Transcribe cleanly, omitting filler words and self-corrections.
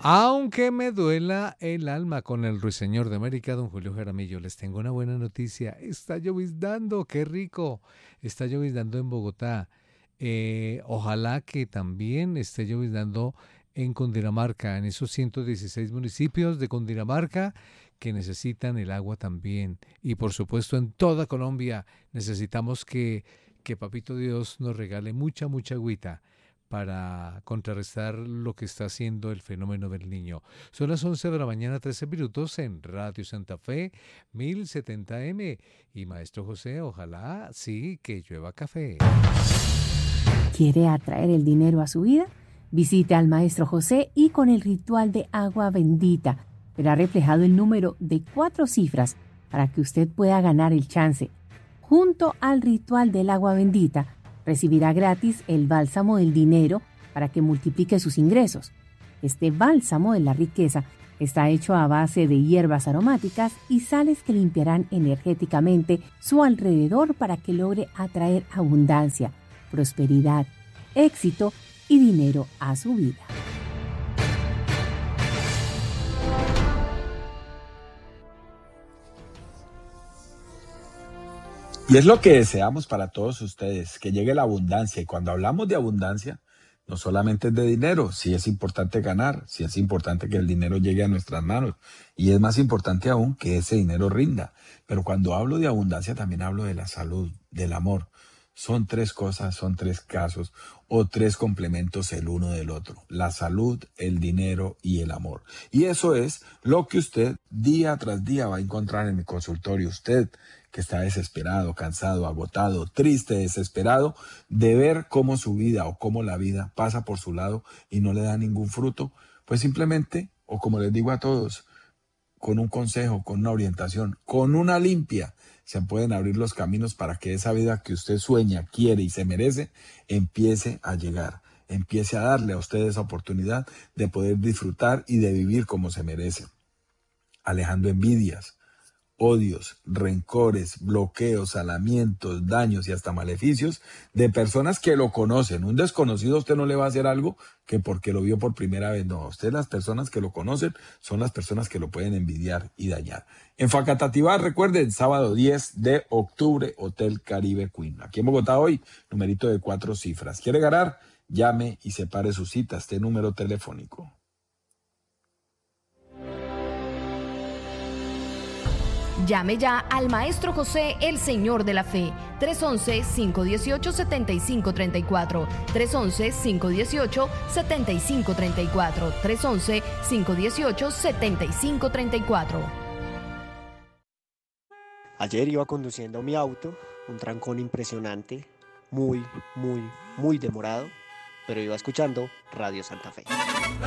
Aunque me duela el alma con el ruiseñor de América, don Julio Jaramillo, les tengo una buena noticia. Está lloviznando, qué rico. Está lloviznando en Bogotá. Ojalá que también esté lloviznando en Cundinamarca, en esos 116 municipios de Cundinamarca que necesitan el agua también. Y por supuesto en toda Colombia necesitamos que Papito Dios nos regale mucha, mucha agüita para contrarrestar lo que está haciendo el fenómeno del niño. Son las 11 de la mañana, 13 minutos en Radio Santa Fe, 1070M. Y Maestro José, ojalá sí que llueva café. ¿Quiere atraer el dinero a su vida? Visite al Maestro José y con el ritual de agua bendita verá reflejado el número de 4 cifras para que usted pueda ganar el chance. Junto al ritual del agua bendita, recibirá gratis el bálsamo del dinero para que multiplique sus ingresos. Este bálsamo de la riqueza está hecho a base de hierbas aromáticas y sales que limpiarán energéticamente su alrededor para que logre atraer abundancia, prosperidad, éxito y dinero a su vida. Y es lo que deseamos para todos ustedes, que llegue la abundancia. Y cuando hablamos de abundancia, no solamente es de dinero, sí es importante ganar, sí es importante que el dinero llegue a nuestras manos. Y es más importante aún que ese dinero rinda. Pero cuando hablo de abundancia, también hablo de la salud, del amor. Son 3 cosas, son 3 casos o 3 complementos el uno del otro. La salud, el dinero y el amor. Y eso es lo que usted día tras día va a encontrar en mi consultorio. Usted que está desesperado, cansado, agotado, triste, desesperado de ver cómo su vida o cómo la vida pasa por su lado y no le da ningún fruto, pues simplemente, o como les digo a todos, con un consejo, con una orientación, con una limpia, se pueden abrir los caminos para que esa vida que usted sueña, quiere y se merece, empiece a llegar, empiece a darle a usted esa oportunidad de poder disfrutar y de vivir como se merece, alejando envidias, odios, rencores, bloqueos, alamientos, daños y hasta maleficios de personas que lo conocen. Un desconocido a usted no le va a hacer algo que porque lo vio por primera vez. No, a usted las personas que lo conocen son las personas que lo pueden envidiar y dañar. En Facatativá, recuerden, sábado 10 de octubre, Hotel Caribe Queen. Aquí en Bogotá hoy, numerito de 4 cifras. ¿Quiere ganar? Llame y separe su cita, este número telefónico. Llame ya al Maestro José, el Señor de la Fe, 311-518-7534, 311-518-7534, 311-518-7534. Ayer iba conduciendo mi auto, un trancón impresionante, muy demorado, pero iba escuchando Radio Santa Fe.